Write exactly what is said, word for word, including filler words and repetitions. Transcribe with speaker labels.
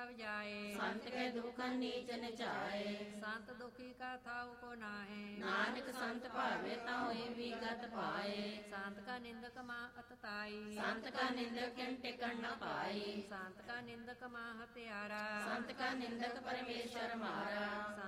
Speaker 1: भव जाए।
Speaker 2: संत के दुख नीच नचाए।
Speaker 1: संत दुखी का थाऊ को नाहे।
Speaker 2: नानक संत भावे ता होए विगत पाए।
Speaker 1: संत का निंदक मां अतताई।
Speaker 2: संत का निंदक किन टिकन न पाई।
Speaker 1: संत का निंदक मां हत्यारा।
Speaker 2: संत का निंदक परमेश्वर मारा।